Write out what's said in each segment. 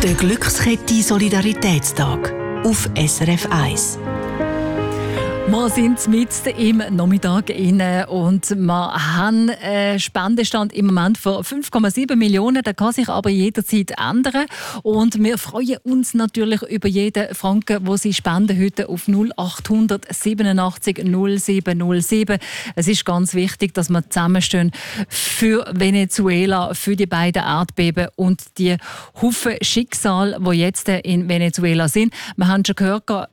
Der Glückskette Solidaritätstag auf SRF 1. Wir sind mitten im Nachmittag inne und wir haben einen Spendenstand im Moment von 5,7 Millionen. Der kann sich aber jederzeit ändern. Und wir freuen uns natürlich über jeden Franken, den Sie spenden heute auf 0800 87 0707. Es ist ganz wichtig, dass wir zusammenstehen für Venezuela, für die beiden Erdbeben und die Haufen Schicksale, die jetzt in Venezuela sind. Wir haben schon gehört, ca.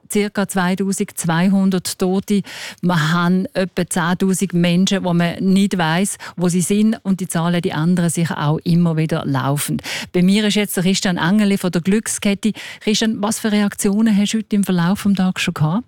2200 Tote. Wir haben etwa 10'000 Menschen, wo man nicht weiss, wo sie sind. Und die Zahlen, die ändern sich auch immer wieder laufend. Bei mir ist jetzt der Christian Engeli von der Glückskette. Christian, was für Reaktionen hast du heute im Verlauf des Tages schon gehabt?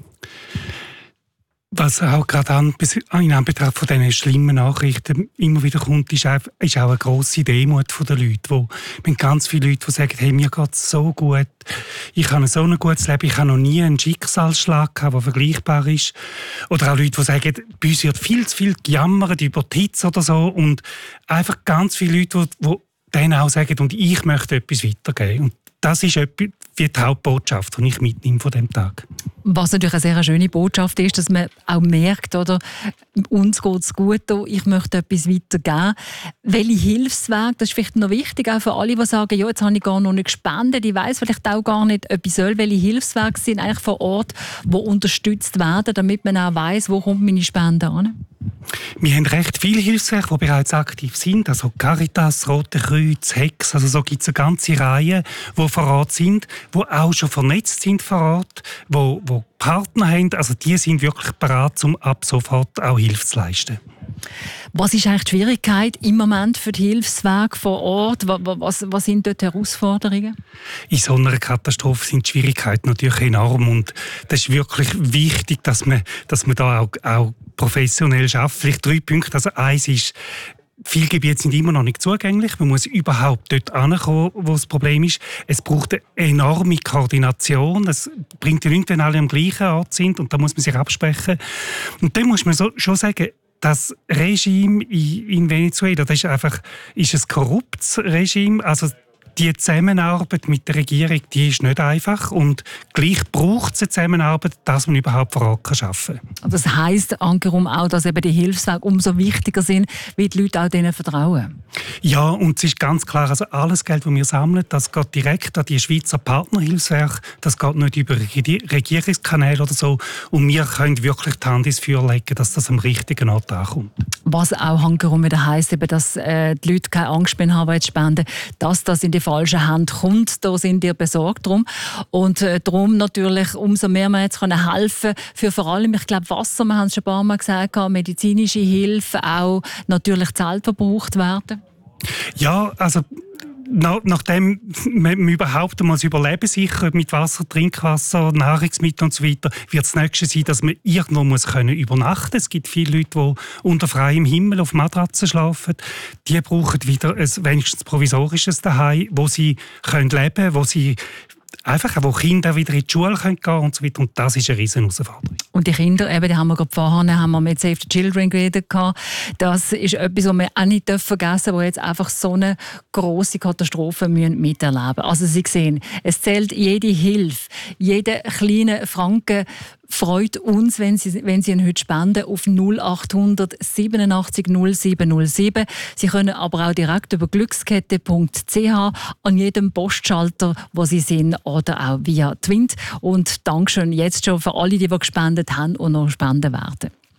Was auch gerade in Anbetracht von diesen schlimmen Nachrichten immer wieder kommt, ist auch eine grosse Demut der Leute. Wir haben ganz viele Leute, die sagen, hey, mir geht es so gut, ich habe so ein gutes Leben, ich habe noch nie einen Schicksalsschlag gehabt, der vergleichbar ist. Oder auch Leute, die sagen, bei uns wird viel zu viel gejammert über die Hitze oder so. Und einfach ganz viele Leute, die dann auch sagen, und ich möchte etwas weitergeben. Und das ist die Hauptbotschaft, die ich mitnehme von diesem Tag. Was natürlich eine sehr schöne Botschaft ist, dass man auch merkt, oder, uns geht es gut, ich möchte etwas weitergeben. Welche Hilfswege, das ist vielleicht noch wichtig, auch für alle, die sagen, ja, jetzt habe ich gar noch nicht gespendet, ich weiss vielleicht auch gar nicht, ob ich soll. Welche Hilfswege sind eigentlich vor Ort, die unterstützt werden, damit man auch weiss, wo kommt meine Spende an? Wir haben recht viele Hilfswerke, die bereits aktiv sind. Also Caritas, Rote Kreuz, Hex. Also so gibt es eine ganze Reihe, die vor Ort sind, die auch schon vernetzt sind vor Ort, die Partner haben. Also die sind wirklich bereit, um ab sofort auch Hilfe zu leisten. Was ist eigentlich die Schwierigkeit im Moment für die Hilfswege vor Ort? Was sind dort die Herausforderungen? In so einer Katastrophe sind die Schwierigkeiten natürlich enorm. Und das ist wirklich wichtig, dass man da auch professionell arbeitet. Vielleicht 3 Punkte. Also eins ist, viele Gebiete sind immer noch nicht zugänglich. Man muss überhaupt dort hinkommen, wo das Problem ist. Es braucht eine enorme Koordination. Es bringt ja nichts, wenn alle am gleichen Ort sind. Und da muss man sich absprechen. Und dann muss man schon sagen, das Regime in Venezuela, das ist ein korruptes Regime. Also die Zusammenarbeit mit der Regierung, die ist nicht einfach. Und gleich braucht es eine Zusammenarbeit, dass man überhaupt vor Ort arbeiten kann. Das heisst, Ankerum, auch, dass eben die Hilfswege umso wichtiger sind, weil die Leute auch denen vertrauen. Ja, und es ist ganz klar, also alles Geld, das wir sammeln, das geht direkt an die Schweizer Partnerhilfswerke. Das geht nicht über Regierungskanäle oder so. Und wir können wirklich die Hand ins Feuer legen, dass das am richtigen Ort ankommt. Was auch Ankerum wieder heisst, eben, dass die Leute keine Angst mehr haben, jetzt spenden, dass das in die falsche Hand kommt. Da sind wir besorgt drum. Und darum natürlich, umso mehr wir jetzt helfen können, für vor allem, ich glaube, Wasser, wir haben es schon ein paar Mal gesagt, medizinische Hilfe, auch natürlich Zelt verbraucht werden. Ja, also nachdem man überhaupt einmal das Überleben sichert mit Wasser, Trinkwasser, Nahrungsmitteln und so weiter, wird das Nächste sein, dass man irgendwo übernachten muss. Es gibt viele Leute, die unter freiem Himmel auf Matratzen schlafen. Die brauchen wieder ein wenigstens provisorisches Zuhause, wo sie leben können, wo sie wo Kinder wieder in die Schule gehen können und so weiter. Und das ist eine riesen Herausforderung. Und die Kinder, eben, die haben wir gerade vorhin mit Save the Children geredet. Das ist etwas, was wir auch nicht vergessen dürfen, wo jetzt einfach so eine grosse Katastrophe miterleben müssen. Also Sie sehen, es zählt jede Hilfe, jeder kleine Franken freut uns, wenn Sie ihn heute spenden auf 0800 87 0707. Sie können aber auch direkt über glückskette.ch an jedem Postschalter, wo Sie sind, oder auch via Twint. Und Dankeschön jetzt schon für alle, die gespendet haben und noch spenden werden.